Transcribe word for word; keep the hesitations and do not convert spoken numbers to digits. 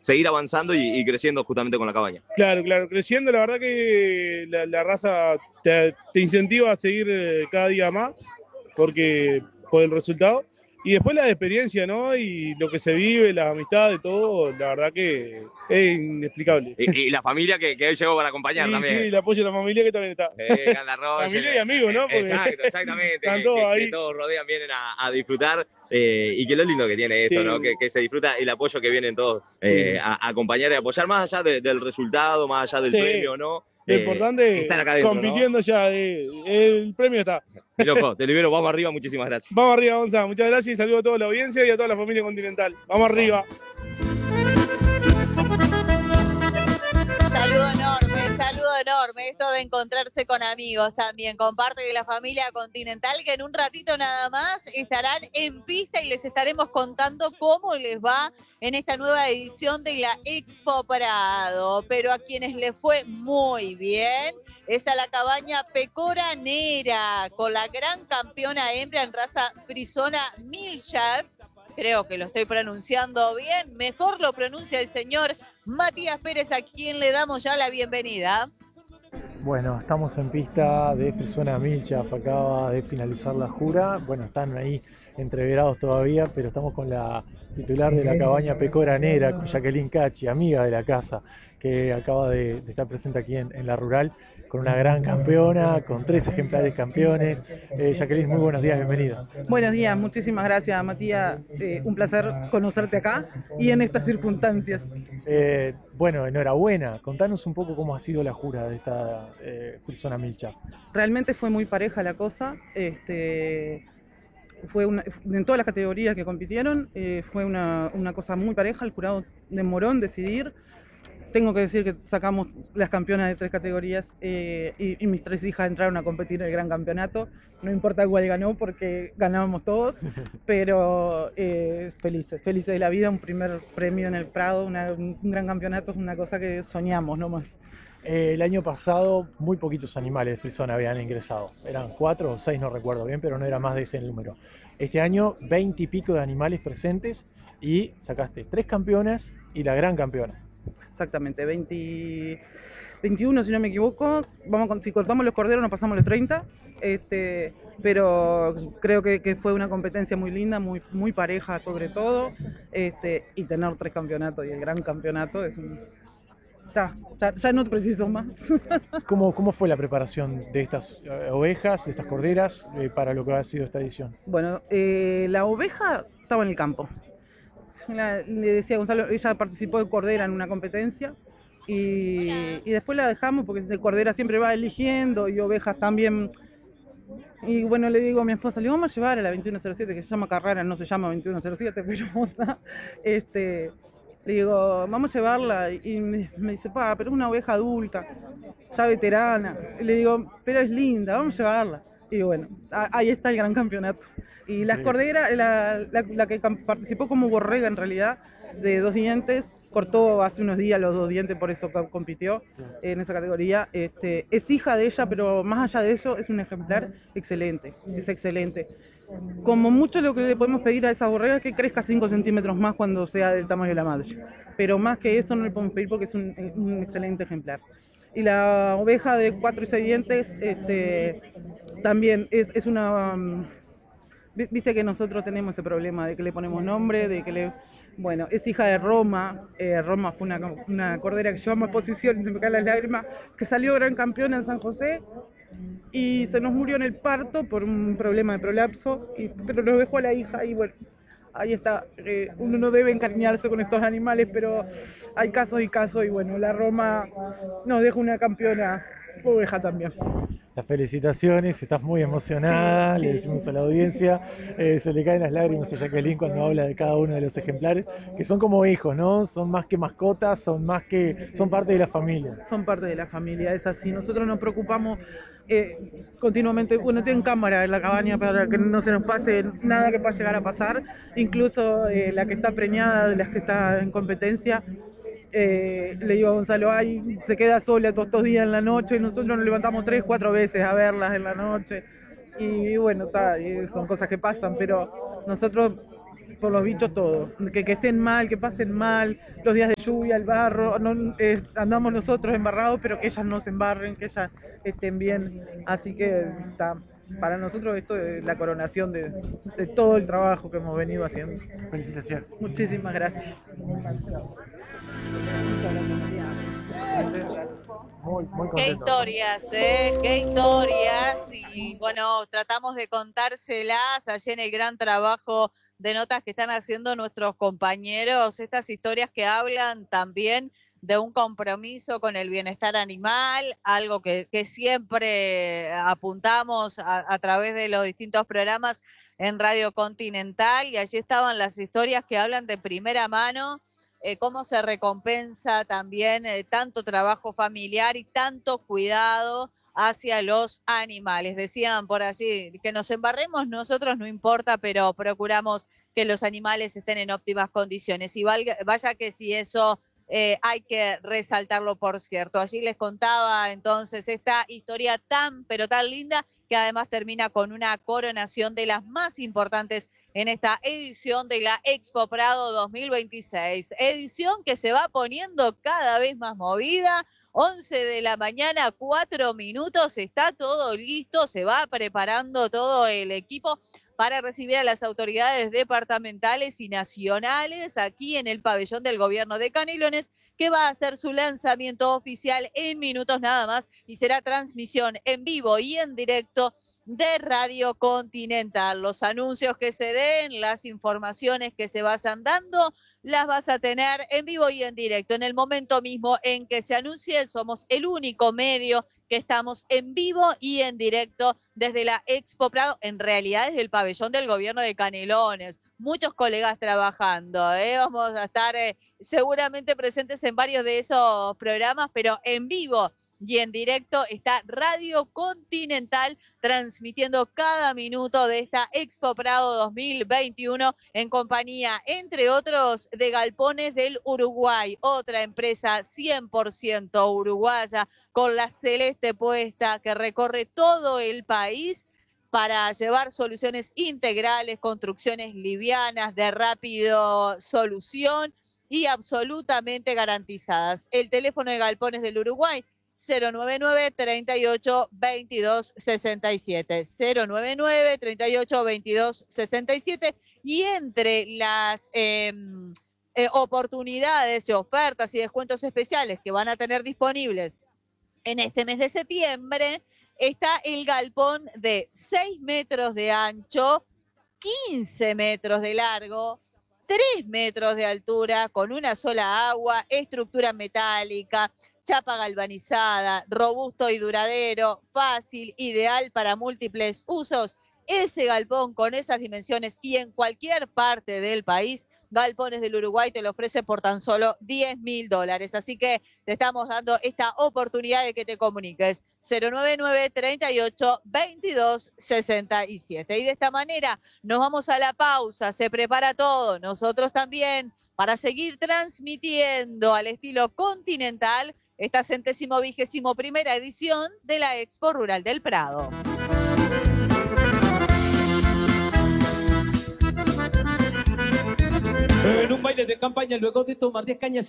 seguir avanzando y, y creciendo justamente con la cabaña. Claro, claro, creciendo, la verdad que la, la raza te, te incentiva a seguir eh, cada día más, porque por el resultado. Y después la experiencia, ¿no? Y lo que se vive, la amistad, de todo, la verdad que es inexplicable. Y, y la familia que, que hoy llegó para acompañar Y sí, también. el apoyo de la familia que también está. Eh, Ganda Roger, Familia y amigos, ¿no? Porque exacto, exactamente. están Que, todos que, ahí. que todos rodean, vienen a, a disfrutar. Eh, y que lo lindo que tiene esto, Sí. ¿no? Que, que se disfruta el apoyo que vienen todos eh, Sí. a, a acompañar y apoyar, más allá de, del resultado, más allá del Sí. premio, ¿no? Lo Eh, importante estar acá es adentro, compitiendo ¿no? ya, eh, el premio está. Mi loco, te libero, vamos arriba, muchísimas gracias. Vamos arriba, Gonzalo, muchas gracias y saludo a toda la audiencia y a toda la familia Continental. Vamos arriba. Saludo enorme, saludo enorme. Esto de encontrarse con amigos también, con parte de la familia Continental, que en un ratito nada más estarán en pista y les estaremos contando cómo les va en esta nueva edición de la Expo Prado. Pero a quienes les fue muy bien es a la cabaña Pecoranera, con la gran campeona hembra en raza frisona Milchap. Creo que lo estoy pronunciando bien. Mejor lo pronuncia el señor Matías Pérez, a quien le damos ya la bienvenida. Bueno, estamos en pista de Frisona Milchap, acaba de finalizar la jura. Bueno, están ahí entreverados todavía, pero estamos con la titular de la cabaña Pecoranera, con Jacqueline Cachi, amiga de la casa, que acaba de, de estar presente aquí en, en la rural, con una gran campeona, con tres ejemplares campeones. Eh, Jacqueline, muy buenos días, bienvenida. Buenos días, muchísimas gracias, Matías. Eh, un placer conocerte acá y en estas circunstancias. Eh, bueno, enhorabuena. Contanos un poco cómo ha sido la jura de esta eh, Frisona Milchap. Realmente fue muy pareja la cosa. Este, fue una, en todas las categorías que compitieron, eh, fue una, una cosa muy pareja. El jurado demoró en decidir. Tengo que decir que sacamos las campeonas de tres categorías eh, y, y mis tres hijas entraron a competir en el gran campeonato. No importa cuál ganó porque ganábamos todos, pero eh, felices, felices de la vida. Un primer premio en el Prado, una, un gran campeonato es una cosa que soñamos nomás. Eh, el año pasado muy poquitos animales de Frisona habían ingresado. Eran cuatro o seis, no recuerdo bien, pero no era más de ese el número. Este año veinte y pico de animales presentes y sacaste tres campeonas y la gran campeona. Exactamente, veinte, veintiuno si no me equivoco. Vamos con, si cortamos los corderos nos pasamos los treinta, este, pero creo que, que fue una competencia muy linda, muy, muy pareja sobre todo, este, y tener tres campeonatos y el gran campeonato es un... Ya, ya, ya no te preciso más. ¿Cómo, ¿Cómo fue la preparación de estas eh, ovejas, de estas corderas, eh, para lo que ha sido esta edición? Bueno, eh, la oveja estaba en el campo. Yo la, le decía a Gonzalo, ella participó de cordera en una competencia y, y después la dejamos porque de cordera siempre va eligiendo y ovejas también. Y bueno, le digo a mi esposa, le vamos a llevar a la veintiuno cero siete, que se llama Carrera, no se llama veintiuno cero siete, pero este, le digo, vamos a llevarla y me, me dice, pa, pero es una oveja adulta, ya veterana. Y le digo, pero es linda, vamos a llevarla. Y bueno, ahí está el gran campeonato. Y las corderas, la, la, la que participó como borrega en realidad, de dos dientes, cortó hace unos días los dos dientes, por eso compitió en esa categoría. Este, es hija de ella, pero más allá de eso es un ejemplar excelente, es excelente. Como mucho lo que le podemos pedir a esa borrega es que crezca cinco centímetros más cuando sea del tamaño de la madre. Pero más que eso no le podemos pedir porque es un, un excelente ejemplar. Y la oveja de cuatro y seis dientes este, también es, es una... Um, viste que nosotros tenemos ese problema de que le ponemos nombre, de que le... Bueno, es hija de Roma. Eh, Roma fue una, una cordera que llevamos a posición, se me caen las lágrimas, que salió gran campeona en San José y se nos murió en el parto por un problema de prolapso, y, pero nos dejó a la hija y bueno, ahí está. Eh, uno no debe encariñarse con estos animales, pero hay casos y casos y bueno, la Roma nos deja una campeona oveja también. Las felicitaciones, estás muy emocionada, sí, le decimos sí a la audiencia, eh, se le caen las lágrimas a Jacqueline cuando habla de cada uno de los ejemplares, que son como hijos, ¿no? Son más que mascotas, son más que, son parte de la familia. Son parte de la familia, es así. Nosotros nos preocupamos eh, continuamente, bueno, tienen cámara en la cabaña para que no se nos pase nada que pueda llegar a pasar, incluso eh, la que está preñada de las que está en competencia. Eh, le digo a Gonzalo, ay, se queda sola todos estos días en la noche, y nosotros nos levantamos tres, cuatro veces a verlas en la noche, y bueno, ta, y son cosas que pasan, pero nosotros por los bichos todo, que, que estén mal, que pasen mal, los días de lluvia, el barro, no, eh, andamos nosotros embarrados, pero que ellas no se embarren, que ellas estén bien, así que está. Para nosotros esto es la coronación de, de todo el trabajo que hemos venido haciendo. Felicitaciones. Muchísimas gracias. Muy, muy Qué contento. historias, ¿eh? Qué historias. Y bueno, tratamos de contárselas allí en el gran trabajo de notas que están haciendo nuestros compañeros. Estas historias que hablan también de un compromiso con el bienestar animal, algo que, que siempre apuntamos a, a través de los distintos programas en Radio Continental. Y allí estaban las historias que hablan de primera mano. Eh, cómo se recompensa también eh, tanto trabajo familiar y tanto cuidado hacia los animales. Decían por allí que nos embarremos nosotros no importa, pero procuramos que los animales estén en óptimas condiciones. Y valga, vaya que si eso eh, hay que resaltarlo, por cierto. Allí les contaba entonces esta historia tan, pero tan linda, que además termina con una coronación de las más importantes en esta edición de la Expo Prado dos mil veintiséis. Edición que se va poniendo cada vez más movida. once de la mañana, cuatro minutos, está todo listo, se va preparando todo el equipo para recibir a las autoridades departamentales y nacionales aquí en el pabellón del gobierno de Canelones, que va a hacer su lanzamiento oficial en minutos nada más y será transmisión en vivo y en directo de Radio Continental. Los anuncios que se den, las informaciones que se vayan dando, las vas a tener en vivo y en directo. En el momento mismo en que se anuncie, somos el único medio que estamos en vivo y en directo desde la Expo Prado, en realidad desde el pabellón del gobierno de Canelones. Muchos colegas trabajando, ¿eh? Vamos a estar eh, seguramente presentes en varios de esos programas, pero en vivo y en directo está Radio Continental transmitiendo cada minuto de esta Expo Prado dos mil veintiuno en compañía, entre otros, de Galpones del Uruguay, otra empresa cien por ciento uruguaya con la celeste puesta que recorre todo el país para llevar soluciones integrales, construcciones livianas, de rápido solución y absolutamente garantizadas. El teléfono de Galpones del Uruguay, cero noventa y nueve, treinta y ocho, veintidós, sesenta y siete, cero noventa y nueve, treinta y ocho, veintidós, sesenta y siete. Y entre las eh, eh, oportunidades y ofertas y descuentos especiales que van a tener disponibles en este mes de septiembre, está el galpón de seis metros de ancho, quince metros de largo, tres metros de altura, con una sola agua, estructura metálica, chapa galvanizada, robusto y duradero, fácil, ideal para múltiples usos. Ese galpón con esas dimensiones y en cualquier parte del país, Galpones del Uruguay te lo ofrece por tan solo diez mil dólares. Así que te estamos dando esta oportunidad de que te comuniques. cero noventa y nueve, treinta y ocho, veintidós, sesenta y siete. Y de esta manera nos vamos a la pausa. Se prepara todo. Nosotros también, para seguir transmitiendo al estilo continental esta centésimo vigésimo primera edición de la Expo Rural del Prado. En un baile de campaña, luego de tomar diez cañas